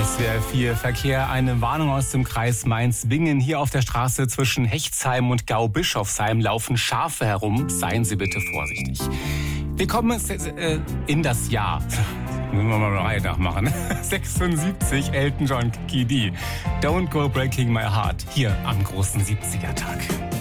SWR 4 Verkehr, eine Warnung aus dem Kreis Mainz-Bingen. Hier auf der Straße zwischen Hechtsheim und Gau-Bischofsheim laufen Schafe herum. Seien Sie bitte vorsichtig. Wir kommen in das Jahr. Müssen wir mal eine Reihe nachmachen. 76, Elton John, Key D. Don't go breaking my heart. Hier am großen 70er-Tag.